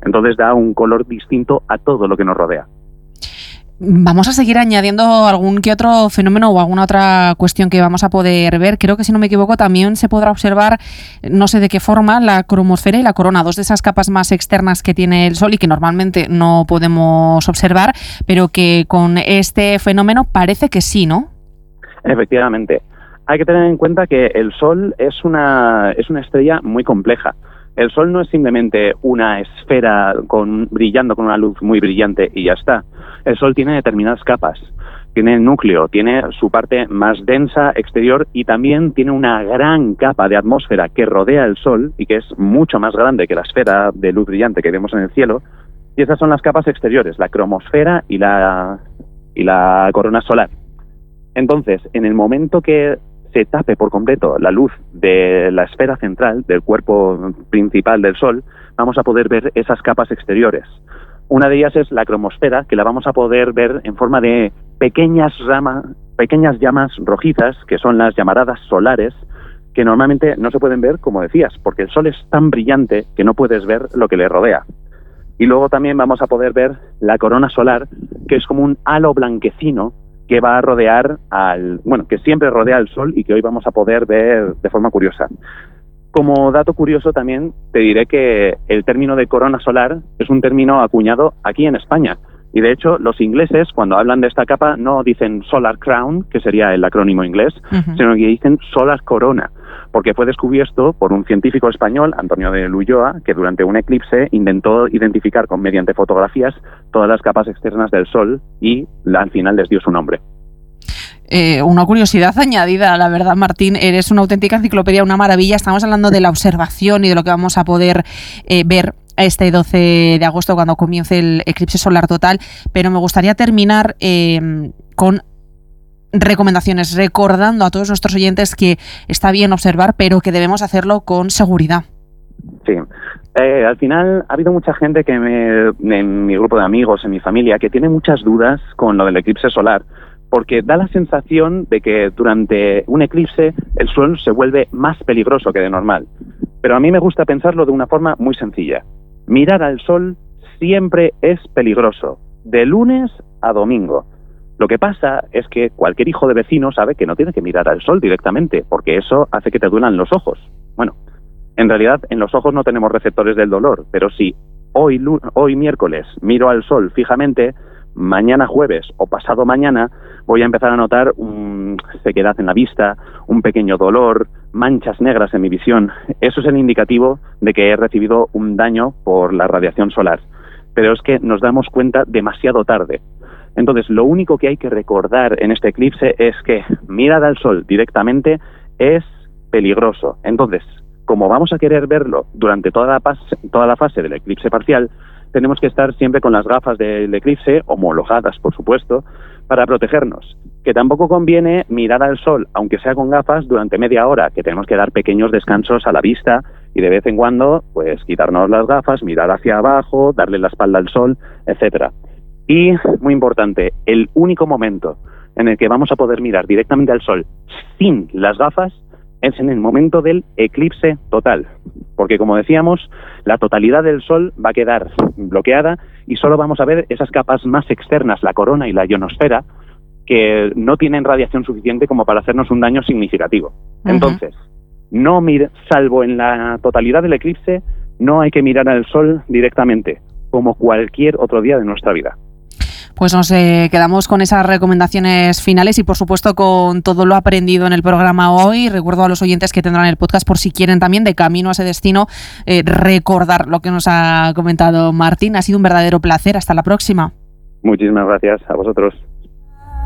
Entonces da un color distinto a todo lo que nos rodea. Vamos a seguir añadiendo algún que otro fenómeno o alguna otra cuestión que vamos a poder ver. Creo que, si no me equivoco, también se podrá observar, no sé de qué forma, la cromosfera y la corona, dos de esas capas más externas que tiene el Sol y que normalmente no podemos observar, pero que con este fenómeno parece que sí, ¿no? Efectivamente. Hay que tener en cuenta que el Sol es una estrella muy compleja. El Sol no es simplemente una esfera brillando con una luz muy brillante y ya está. El Sol tiene determinadas capas. Tiene el núcleo, tiene su parte más densa exterior y también tiene una gran capa de atmósfera que rodea el Sol y que es mucho más grande que la esfera de luz brillante que vemos en el cielo. Y esas son las capas exteriores, la cromosfera y la corona solar. Entonces, en el momento que se tape por completo la luz de la esfera central, del cuerpo principal del Sol, vamos a poder ver esas capas exteriores. Una de ellas es la cromosfera, que la vamos a poder ver en forma de pequeñas llamas rojizas, que son las llamaradas solares, que normalmente no se pueden ver, como decías, porque el Sol es tan brillante que no puedes ver lo que le rodea. Y luego también vamos a poder ver la corona solar, que es como un halo blanquecino que va a rodear que siempre rodea al Sol y que hoy vamos a poder ver de forma curiosa. Como dato curioso también te diré que el término de corona solar es un término acuñado aquí en España. Y de hecho los ingleses, cuando hablan de esta capa, no dicen solar crown, que sería el acrónimo inglés, sino que dicen solar corona, porque fue descubierto por un científico español, Antonio de Ulloa, que durante un eclipse intentó identificar mediante fotografías todas las capas externas del Sol y al final les dio su nombre. Una curiosidad añadida, la verdad, Martín, eres una auténtica enciclopedia, una maravilla. Estamos hablando de la observación y de lo que vamos a poder ver este 12 de agosto cuando comience el eclipse solar total, pero me gustaría terminar con recomendaciones, recordando a todos nuestros oyentes que está bien observar, pero que debemos hacerlo con seguridad. Sí. Al final ha habido mucha gente en mi grupo de amigos, en mi familia, que tiene muchas dudas con lo del eclipse solar, porque da la sensación de que durante un eclipse el Sol se vuelve más peligroso que de normal. Pero a mí me gusta pensarlo de una forma muy sencilla. Mirar al Sol siempre es peligroso, de lunes a domingo. Lo que pasa es que cualquier hijo de vecino sabe que no tiene que mirar al Sol directamente, porque eso hace que te duelan los ojos. Bueno, en realidad en los ojos no tenemos receptores del dolor, pero si hoy miércoles miro al Sol fijamente, mañana jueves o pasado mañana voy a empezar a notar sequedad en la vista, un pequeño dolor, manchas negras en mi visión. Eso es el indicativo de que he recibido un daño por la radiación solar. Pero es que nos damos cuenta demasiado tarde. Entonces, lo único que hay que recordar en este eclipse es que mirar al Sol directamente es peligroso. Entonces, como vamos a querer verlo durante toda la fase del eclipse parcial, tenemos que estar siempre con las gafas del eclipse, homologadas, por supuesto, para protegernos. Que tampoco conviene mirar al Sol, aunque sea con gafas, durante media hora, que tenemos que dar pequeños descansos a la vista y de vez en cuando, pues quitarnos las gafas, mirar hacia abajo, darle la espalda al Sol, etcétera. Y, muy importante, el único momento en el que vamos a poder mirar directamente al Sol sin las gafas es en el momento del eclipse total, porque como decíamos, la totalidad del Sol va a quedar bloqueada y solo vamos a ver esas capas más externas, la corona y la ionosfera, que no tienen radiación suficiente como para hacernos un daño significativo. Entonces, salvo en la totalidad del eclipse, no hay que mirar al Sol directamente, como cualquier otro día de nuestra vida. Pues nos quedamos con esas recomendaciones finales y, por supuesto, con todo lo aprendido en el programa hoy. Recuerdo a los oyentes que tendrán el podcast, por si quieren también, de camino a ese destino, recordar lo que nos ha comentado Martín. Ha sido un verdadero placer. Hasta la próxima. Muchísimas gracias a vosotros.